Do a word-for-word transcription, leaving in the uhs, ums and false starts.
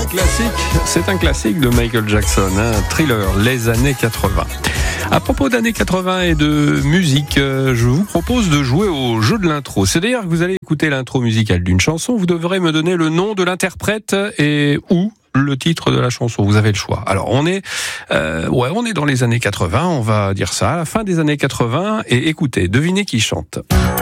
classique, c'est un classique de Michael Jackson, un thriller, les années quatre-vingts. À propos d'années quatre-vingts et de musique, je vous propose de jouer au jeu de l'intro. C'est-à-dire que vous allez écouter l'intro musicale d'une chanson, vous devrez me donner le nom de l'interprète et où le titre de la chanson, vous avez le choix. Alors on est, euh, ouais, on est dans les années quatre-vingts, on va dire ça, à la fin des années quatre-vingts, et écoutez, devinez qui chante.